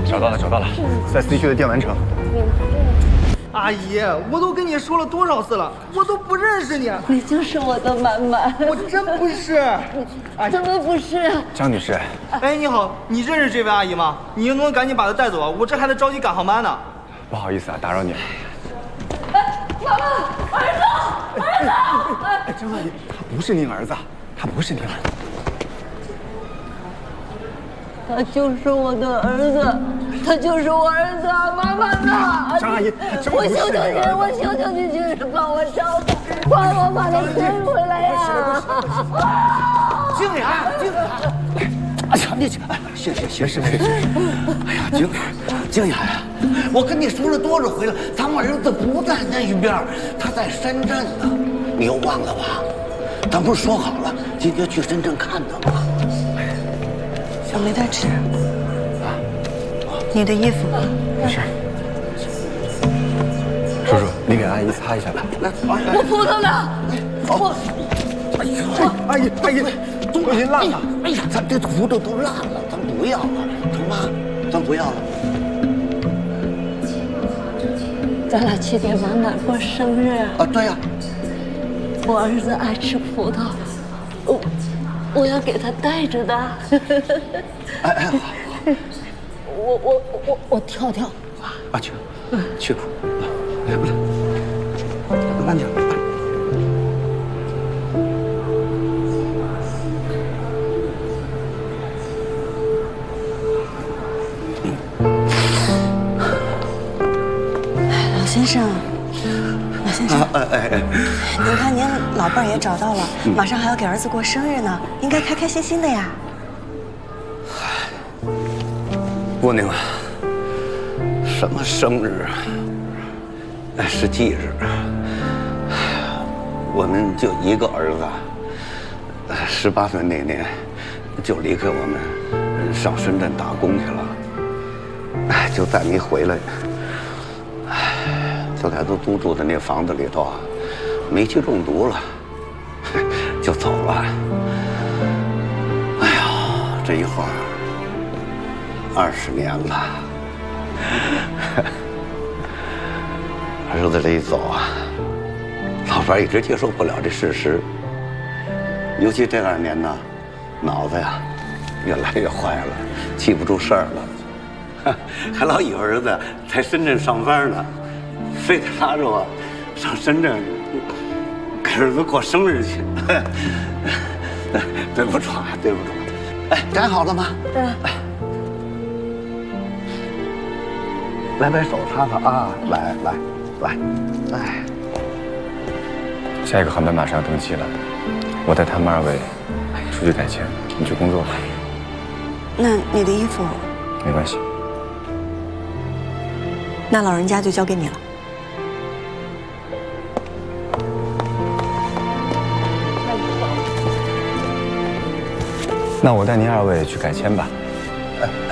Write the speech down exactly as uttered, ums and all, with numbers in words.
找到了，找到了，在 C 区的电玩城。 阿姨，我都跟你说了多少次了，我都不认识你。 你就是我的满满。 我真不是。 哎，怎么不是啊？ 张女士。 哎，你好，你认识这位阿姨吗？你能不能赶紧把她带走啊？我这还得着急赶航班呢。 不好意思啊，打扰你了。 哎，妈妈，儿子，儿子！ 哎，张阿姨，他不是您儿子，他不是您儿子。 他就是我的儿子，他就是我儿子，妈妈呢？ 张阿姨， 我求求你，我求求你，就是帮我找他，帮我把他牵回来呀！ 静雅，静雅，哎呀，你行行行行行，哎呀，静静雅呀，我跟你说了多少回了，咱们儿子不在那一边，他在深圳呢，你又忘了吧？咱不是说好了今天去深圳看他吗？ 我没带纸，你的衣服。 没事。叔叔，你给阿姨擦一下吧。 来， 我葡萄呢？我， 哎呀， 阿姨，阿姨，都已经烂了。 哎呀，咱这葡萄都烂了，咱不要了，成吗？咱不要了。 咱俩七点满满过生日啊，对呀。 我儿子爱吃葡萄，我我要给他带着的。 哎哎，好， 我我我我跳跳。 啊，去，去吧，来不来？慢点。 老先生，老先生， 哎哎哎， 您看您老伴儿也找到了，马上还要给儿子过生日呢，应该开开心心的呀。 姑娘啊，什么生日啊？那是忌日。我们就一个儿子，十八岁那年就离开我们，上深圳打工去了。哎，就再没回来。哎，就在他租住的那房子里头啊，煤气中毒了，就走了。哎呀，这一晃二十年了。儿子这一走啊，老伴一直接受不了这事实，尤其这二年呢，脑子呀越来越坏了，记不住事儿了，还老以为儿子在深圳上班呢，非得拉着我上深圳给儿子过生日去。对不住啊，对不住。哎，粘好了吗？ 嗯。 来，把手擦擦啊！来来来，哎。 下一个航班马上要登机了，我带他们二位出去改签，你去工作吧。 那你的衣服？ 没关系。 那老人家就交给你了。 那我带您二位去改签吧。